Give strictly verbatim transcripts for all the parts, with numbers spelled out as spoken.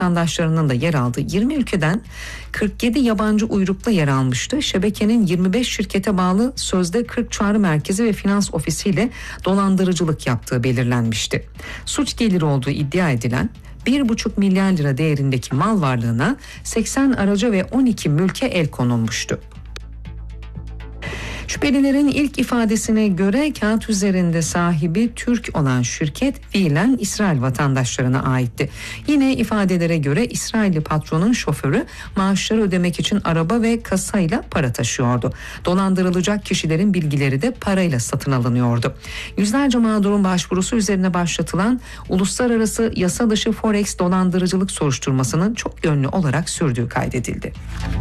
vatandaşlarının da yer aldığı yirmi ülkeden kırk yedi yabancı uyrukla yer almıştı. Şebekenin yirmi beş şirkete bağlı sözde kırk çağrı merkezi ve finans ofisiyle dolandırıcılık yaptığı belirlenmişti. Suç geliri olduğu iddia edilen bir buçuk milyar lira değerindeki mal varlığına seksen araca ve on iki mülke el konulmuştu. Şüphelilerin ilk ifadesine göre kağıt üzerinde sahibi Türk olan şirket fiilen İsrail vatandaşlarına aitti. Yine ifadelere göre İsrailli patronun şoförü maaşları ödemek için araba ve kasayla para taşıyordu. Dolandırılacak kişilerin bilgileri de parayla satın alınıyordu. Yüzlerce mağdurun başvurusu üzerine başlatılan uluslararası yasa dışı forex dolandırıcılık soruşturmasının çok yönlü olarak sürdüğü kaydedildi.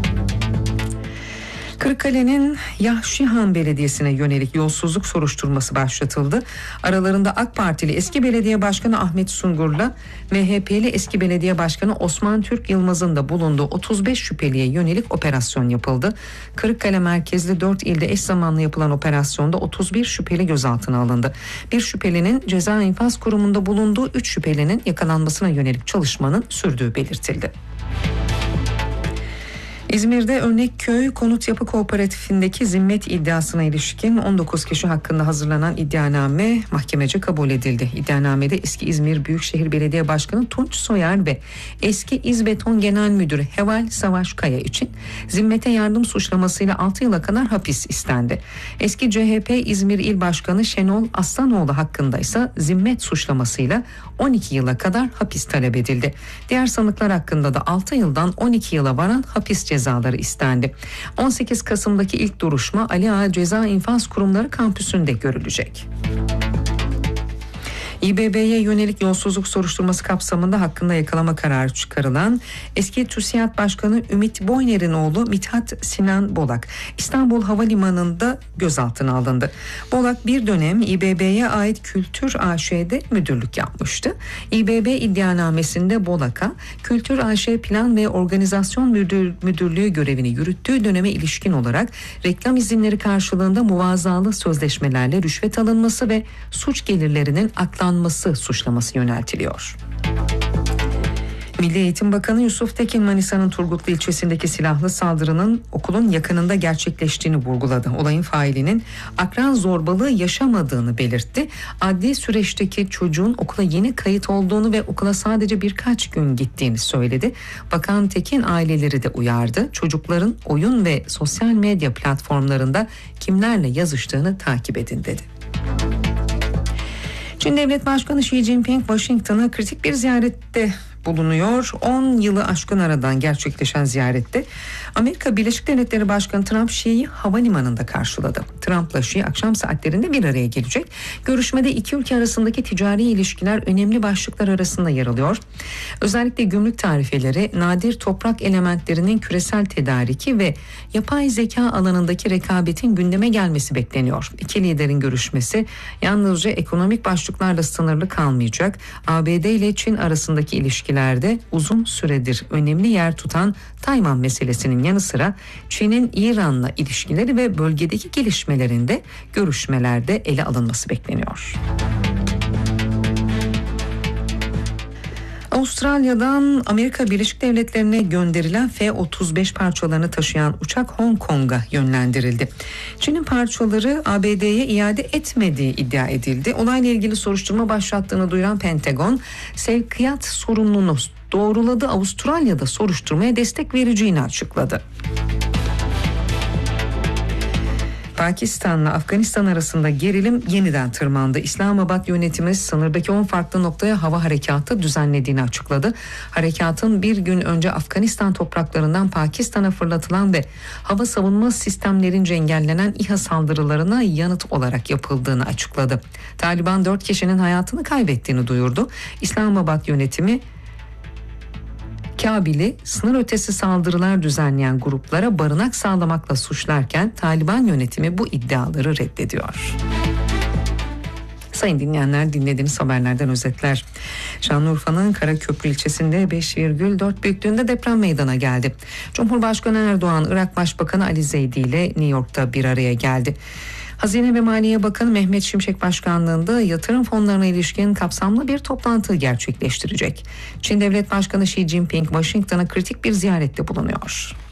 Kırıkkale'nin Yahşihan Belediyesi'ne yönelik yolsuzluk soruşturması başlatıldı. Aralarında AK Partili eski belediye başkanı Ahmet Sungur'la M H P'li eski belediye başkanı Osman Türk Yılmaz'ın da bulunduğu otuz beş şüpheliye yönelik operasyon yapıldı. Kırıkkale merkezli dört ilde eş zamanlı yapılan operasyonda otuz bir şüpheli gözaltına alındı. Bir şüphelinin ceza infaz kurumunda bulunduğu üç şüphelinin yakalanmasına yönelik çalışmanın sürdüğü belirtildi. İzmir'de Örnekköy Konut Yapı Kooperatifindeki zimmet iddiasına ilişkin on dokuz kişi hakkında hazırlanan iddianame mahkemece kabul edildi. İddianamede eski İzmir Büyükşehir Belediye Başkanı Tunç Soyer ve eski İzbeton Genel Müdürü Heval Savaş Kaya için zimmete yardım suçlamasıyla altı yıla kadar hapis istendi. Eski C H P İzmir İl Başkanı Şenol Aslanoğlu hakkında ise zimmet suçlamasıyla on iki yıla kadar hapis talep edildi. Diğer sanıklar hakkında da altı yıldan on iki yıla varan hapis cezaları istendi. on sekiz Kasım'daki ilk duruşma Ali Ağa Ceza İnfaz Kurumları kampüsünde görülecek. İ B B'ye yönelik yolsuzluk soruşturması kapsamında hakkında yakalama kararı çıkarılan eski TÜSİAD Başkanı Ümit Boyner'in oğlu Mithat Sinan Bolak İstanbul Havalimanı'nda gözaltına alındı. Bolak bir dönem İ B B'ye ait Kültür A Ş'de müdürlük yapmıştı. İ B B iddianamesinde Bolak'a Kültür A Ş Plan ve Organizasyon Müdür, Müdürlüğü görevini yürüttüğü döneme ilişkin olarak reklam izinleri karşılığında muvazalı sözleşmelerle rüşvet alınması ve suç gelirlerinin aklanması suçlaması yöneltiliyor. Milli Eğitim Bakanı Yusuf Tekin Manisa'nın Turgutlu ilçesindeki silahlı saldırının okulun yakınında gerçekleştiğini vurguladı. Olayın failinin akran zorbalığı yaşamadığını belirtti. Adli süreçteki çocuğun okula yeni kayıt olduğunu ve okula sadece birkaç gün gittiğini söyledi. Bakan Tekin aileleri de uyardı. Çocukların oyun ve sosyal medya platformlarında kimlerle yazıştığını takip edin dedi. Çin Devlet Başkanı Xi Jinping Washington'a kritik bir ziyarette bulunuyor. on yılı aşkın aradan gerçekleşen ziyarette Amerika Birleşik Devletleri Başkanı Trump Xi'yi havalimanında karşıladı. Trump'la Xi akşam saatlerinde bir araya gelecek. Görüşmede iki ülke arasındaki ticari ilişkiler önemli başlıklar arasında yer alıyor. Özellikle gümrük tarifeleri, nadir toprak elementlerinin küresel tedariki ve yapay zeka alanındaki rekabetin gündeme gelmesi bekleniyor. İki liderin görüşmesi yalnızca ekonomik başlıklarla sınırlı kalmayacak. A B D ile Çin arasındaki ilişkilerde uzun süredir önemli yer tutan Tayvan meselesinin yanı sıra Çin'in İran'la ilişkileri ve bölgedeki gelişmelerinde görüşmelerde ele alınması bekleniyor. Avustralya'dan Amerika Birleşik Devletleri'ne gönderilen F otuz beş parçalarını taşıyan uçak Hong Kong'a yönlendirildi. Çin'in parçaları A B D'ye iade etmediği iddia edildi. Olayla ilgili soruşturma başlattığını duyuran Pentagon, sevkiyat sorununu doğruladı. Avustralya'da soruşturmaya destek vereceğini açıkladı. Pakistan'la Afganistan arasında gerilim yeniden tırmandı. İslamabad yönetimi sınırdaki on farklı noktaya hava harekatı düzenlediğini açıkladı. Harekatın bir gün önce Afganistan topraklarından Pakistan'a fırlatılan ve hava savunma sistemlerince engellenen İHA saldırılarına yanıt olarak yapıldığını açıkladı. Taliban dört kişinin hayatını kaybettiğini duyurdu. İslamabad yönetimi Kabil'i sınır ötesi saldırılar düzenleyen gruplara barınak sağlamakla suçlarken Taliban yönetimi bu iddiaları reddediyor. Sayın dinleyenler, dinlediğiniz haberlerden özetler. Şanlıurfa'nın Karaköprü ilçesinde beş virgül dört büyüklüğünde deprem meydana geldi. Cumhurbaşkanı Erdoğan, Irak Başbakanı Ali Zeydi ile New York'ta bir araya geldi. Hazine ve Maliye Bakanı Mehmet Şimşek başkanlığında yatırım fonlarına ilişkin kapsamlı bir toplantı gerçekleştirecek. Çin Devlet Başkanı Xi Jinping Washington'a kritik bir ziyarette bulunuyor.